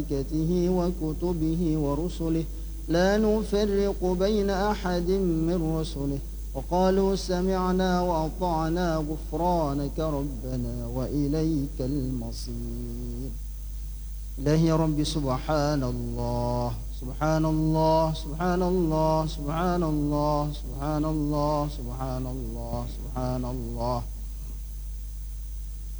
وملائكته وكتبه ورسله لا نفرق بين أحد من رسله وقالوا سمعنا وأطعنا غفرانك ربنا وإليك المصير. إلهي يا ربي سبحان الله سبحان الله سبحان الله سبحان الله سبحان الله سبحان الله سبحان الله